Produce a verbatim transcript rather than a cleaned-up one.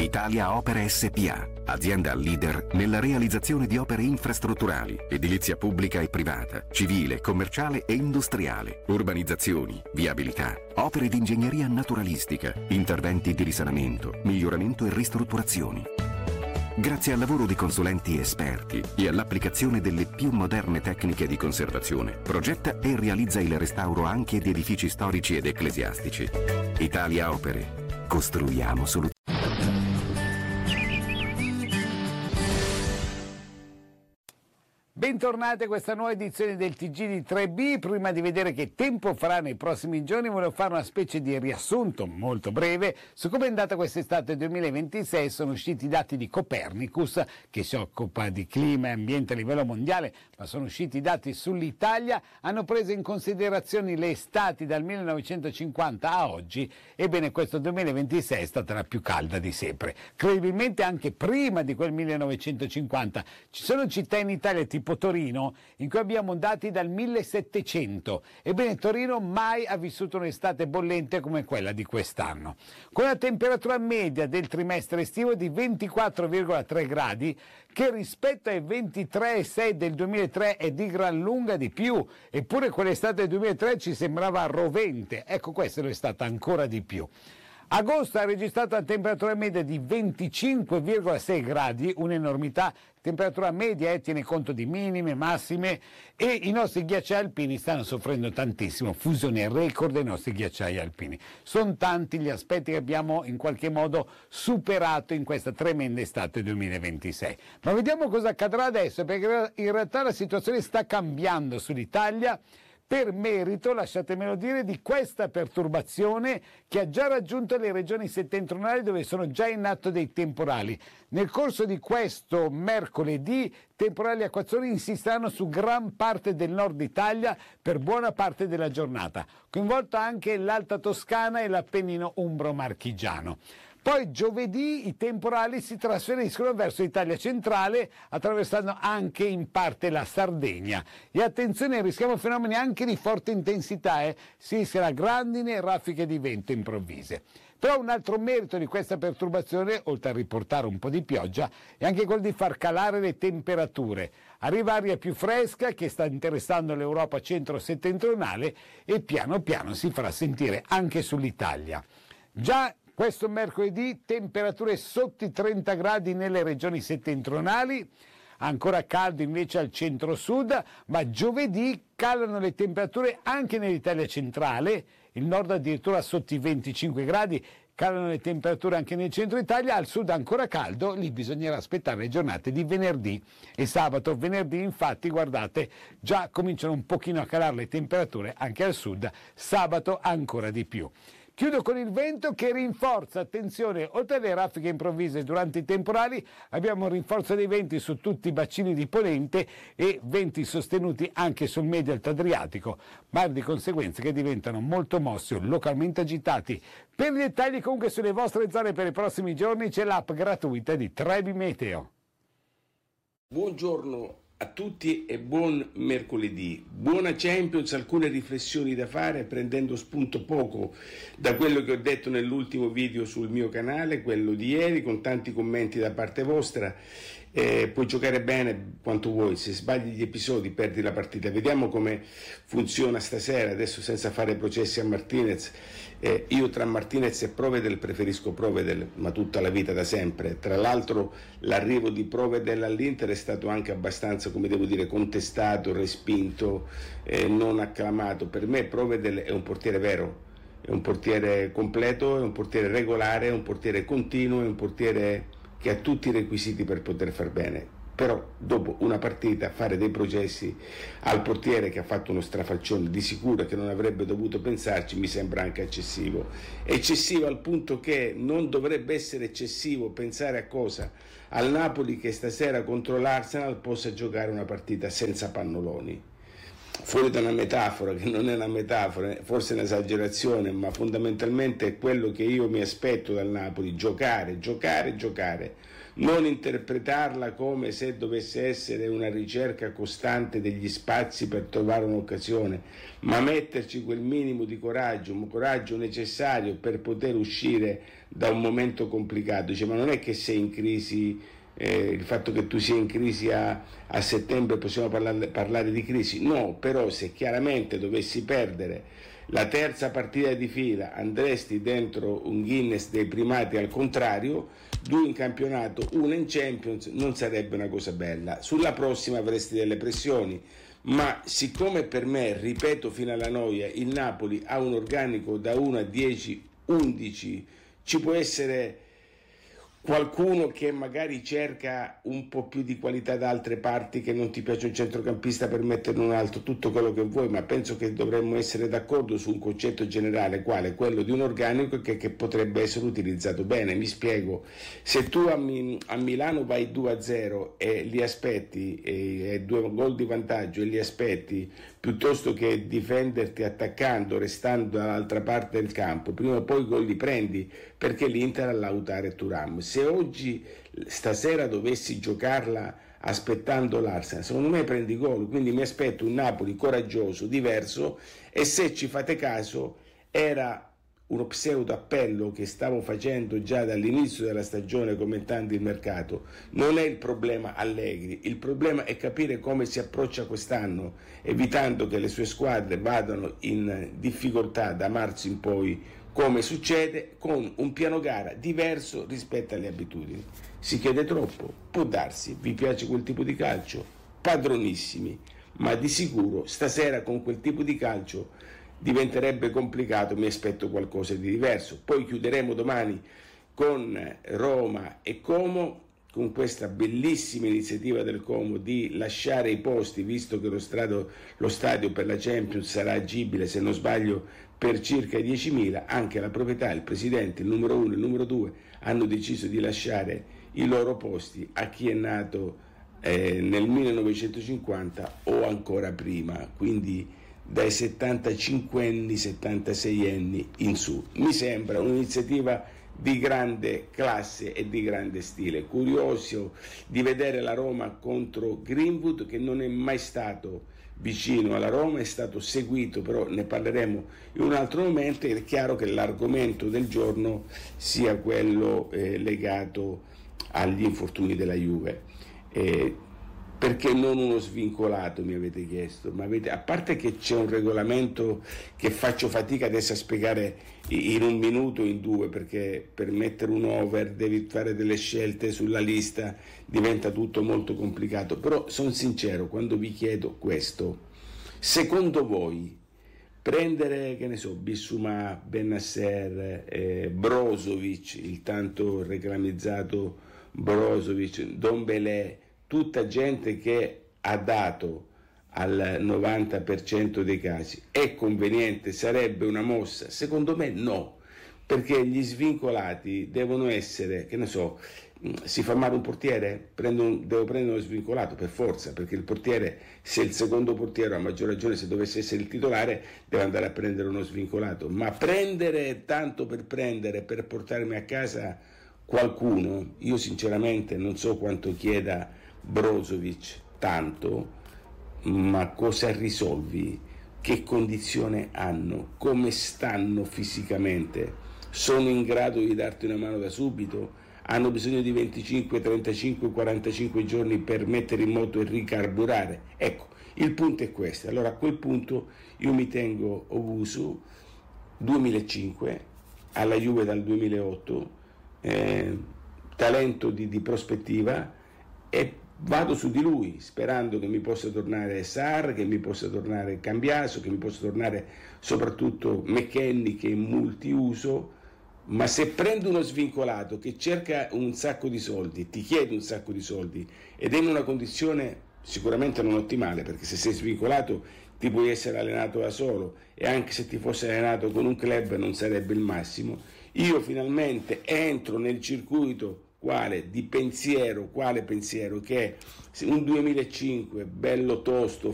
Italia Opere S P A, azienda leader nella realizzazione di opere infrastrutturali, edilizia pubblica e privata, civile, commerciale e industriale, urbanizzazioni, viabilità, opere di ingegneria naturalistica, interventi di risanamento, miglioramento e ristrutturazioni. Grazie al lavoro di consulenti esperti e all'applicazione delle più moderne tecniche di conservazione, progetta e realizza il restauro anche di edifici storici ed ecclesiastici. Italia Opere. Costruiamo soluzioni. Bentornati a questa nuova edizione del T G di tre B. Prima di vedere che tempo farà nei prossimi giorni, volevo fare una specie di riassunto molto breve su come è andata quest'estate duemilaventisei. Sono usciti i dati di Copernicus, che si occupa di clima e ambiente a livello mondiale, ma sono usciti i dati sull'Italia, hanno preso in considerazione le estati dal millenovecentocinquanta a oggi. Ebbene, questo duemilaventisei è stata la più calda di sempre, credibilmente anche prima di quel millenovecentocinquanta. Ci sono città in Italia tipo Torino, in cui abbiamo dati dal millesettecento. Ebbene, Torino mai ha vissuto un'estate bollente come quella di quest'anno, con una temperatura media del trimestre estivo di ventiquattro virgola tre gradi, che rispetto ai ventitré virgola sei del duemilatré è di gran lunga di più, eppure quell'estate del duemilatré ci sembrava rovente. Ecco, questa lo è stata ancora di più. Agosto ha registrato una temperatura media di venticinque virgola sei gradi, un'enormità. Temperatura media eh, tiene conto di minime, massime, e i nostri ghiacciai alpini stanno soffrendo tantissimo. Fusione record dei nostri ghiacciai alpini. Sono tanti gli aspetti che abbiamo in qualche modo superato in questa tremenda estate duemilaventisei. Ma vediamo cosa accadrà adesso, perché in realtà la situazione sta cambiando sull'Italia, per merito, lasciatemelo dire, di questa perturbazione che ha già raggiunto le regioni settentrionali, dove sono già in atto dei temporali. Nel corso di questo mercoledì temporali e acquazzoni insisteranno su gran parte del nord Italia per buona parte della giornata, coinvolta anche l'Alta Toscana e l'Appennino umbro-marchigiano. Poi giovedì i temporali si trasferiscono verso l'Italia centrale, attraversando anche in parte la Sardegna. E attenzione, rischiamo fenomeni anche di forte intensità, eh? si rischia grandine e raffiche di vento improvvise. Però un altro merito di questa perturbazione, oltre a riportare un po' di pioggia, è anche quello di far calare le temperature. Arriva aria più fresca che sta interessando l'Europa centro-settentrionale e piano piano si farà sentire anche sull'Italia. Già questo mercoledì temperature sotto i trenta gradi nelle regioni settentrionali, ancora caldo invece al centro-sud, ma giovedì calano le temperature anche nell'Italia centrale, il nord addirittura sotto i venticinque gradi, calano le temperature anche nel centro Italia, al sud ancora caldo, lì bisognerà aspettare le giornate di venerdì e sabato. Venerdì infatti, guardate, già cominciano un pochino a calare le temperature anche al sud, sabato ancora di più. Chiudo con il vento che rinforza, attenzione, oltre alle raffiche improvvise durante i temporali, abbiamo un rinforzo dei venti su tutti i bacini di ponente e venti sostenuti anche sul medio alto Adriatico, ma di conseguenza che diventano molto mossi o localmente agitati. Per i dettagli comunque sulle vostre zone per i prossimi giorni c'è l'app gratuita di tre B Meteo. Buongiorno a tutti e buon mercoledì. Buona Champions, alcune riflessioni da fare prendendo spunto poco da quello che ho detto nell'ultimo video sul mio canale, quello di ieri, con tanti commenti da parte vostra. Eh, puoi giocare bene quanto vuoi, se sbagli gli episodi perdi la partita. Vediamo come funziona stasera, adesso senza fare processi a Martinez. Eh, io tra Martinez e Provedel preferisco Provedel, ma tutta la vita, da sempre. Tra l'altro l'arrivo di Provedel all'Inter è stato anche abbastanza, come devo dire, contestato, respinto, eh, non acclamato. Per me Provedel è un portiere vero, è un portiere completo, è un portiere regolare, è un portiere continuo, è un portiere che ha tutti i requisiti per poter far bene. Però dopo una partita fare dei processi al portiere che ha fatto uno strafalcione di sicuro, che non avrebbe dovuto pensarci, mi sembra anche eccessivo. Eccessivo al punto che non dovrebbe essere eccessivo pensare a cosa? Al Napoli che stasera contro l'Arsenal possa giocare una partita senza pannoloni. fuori da una metafora che non è una metafora, forse è un'esagerazione, ma fondamentalmente è quello che io mi aspetto dal Napoli: giocare, giocare, giocare, non interpretarla come se dovesse essere una ricerca costante degli spazi per trovare un'occasione, ma metterci quel minimo di coraggio, un coraggio necessario per poter uscire da un momento complicato. Dice, ma non è che sei in crisi, eh, il fatto che tu sia in crisi a, a settembre possiamo parlare, parlare di crisi? No, però se chiaramente dovessi perdere la terza partita di fila andresti dentro un Guinness dei primati, al contrario, due in campionato, uno in Champions, non sarebbe una cosa bella. Sulla prossima avresti delle pressioni, ma siccome per me, ripeto fino alla noia, il Napoli ha un organico da uno a dieci, undici, ci può essere qualcuno che magari cerca un po' più di qualità da altre parti, che non ti piace un centrocampista per metterne un altro, tutto quello che vuoi, ma penso che dovremmo essere d'accordo su un concetto generale, quale quello di un organico che, che potrebbe essere utilizzato bene. Mi spiego: se tu a, Mi, a Milano vai due a zero e li aspetti, e, e due gol di vantaggio e li aspetti, piuttosto che difenderti attaccando, restando dall'altra parte del campo, prima o poi gol li prendi, perché l'Inter ha Lautaro e Thuram. Se oggi, stasera, dovessi giocarla aspettando l'Arsenal, secondo me prendi gol, quindi mi aspetto un Napoli coraggioso, diverso, e se ci fate caso era uno pseudo appello che stavo facendo già dall'inizio della stagione commentando il mercato. Non è il problema Allegri, il problema è capire come si approccia quest'anno, evitando che le sue squadre vadano in difficoltà da marzo in poi, come succede, con un piano gara diverso rispetto alle abitudini. Si chiede troppo? Può darsi. Vi piace quel tipo di calcio? Padronissimi, ma di sicuro stasera con quel tipo di calcio diventerebbe complicato. Mi aspetto qualcosa di diverso. Poi chiuderemo domani con Roma e Como, con questa bellissima iniziativa del Como di lasciare i posti, visto che lo stadio, lo stadio per la Champions sarà agibile, se non sbaglio, per circa diecimila. Anche la proprietà, il presidente, il numero uno e il numero due hanno deciso di lasciare i loro posti a chi è nato eh, nel millenovecentocinquanta o ancora prima, quindi dai settantacinque anni, settantasei anni in su. Mi sembra un'iniziativa di grande classe e di grande stile. Curioso di vedere la Roma contro Greenwood, che non è mai stato vicino alla Roma, è stato seguito, però ne parleremo in un altro momento. È chiaro che l'argomento del giorno sia quello eh, legato agli infortuni della Juve. Eh, Perché non uno svincolato, mi avete chiesto? Ma avete, a parte che c'è un regolamento che faccio fatica adesso a spiegare in un minuto, in due, perché per mettere un over devi fare delle scelte sulla lista, diventa tutto molto complicato. Però sono sincero quando vi chiedo questo: secondo voi prendere, che ne so, Bissouma, Bennacer, eh, Brozovic, il tanto reclamizzato Brozovic, Dombele, tutta gente che ha dato al novanta per cento dei casi, è conveniente? Sarebbe una mossa? Secondo me no, perché gli svincolati devono essere, che ne so, si fa male un portiere? Prendo un, devo prendere uno svincolato per forza, perché il portiere, se il secondo portiere, a maggior ragione se dovesse essere il titolare, deve andare a prendere uno svincolato. Ma prendere tanto per prendere, per portarmi a casa qualcuno, io sinceramente non so quanto chieda Brozovic, tanto, ma cosa risolvi? Che condizione hanno? Come stanno fisicamente? Sono in grado di darti una mano da subito? Hanno bisogno di venticinque, trentacinque, quarantacinque giorni per mettere in moto e ricarburare? Ecco, il punto è questo. Allora a quel punto io mi tengo Owusu, duemilacinque, alla Juve dal duemilaotto, eh, talento di, di prospettiva, e vado su di lui sperando che mi possa tornare Sarr, che mi possa tornare Cambiaso, che mi possa tornare soprattutto McKennie, che è multiuso. Ma se prendo uno svincolato che cerca un sacco di soldi, ti chiede un sacco di soldi ed è in una condizione sicuramente non ottimale, perché se sei svincolato ti puoi essere allenato da solo, e anche se ti fosse allenato con un club non sarebbe il massimo, io finalmente entro nel circuito quale di pensiero, quale pensiero che è un duemilacinque bello tosto,